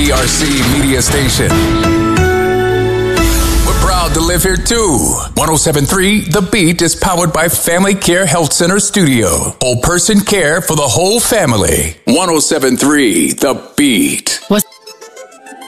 WBRC media station. We're proud to live here too. 107.3 The Beat is powered by Family Care Health Center Studio. Whole person care for the whole family. 107.3 The Beat.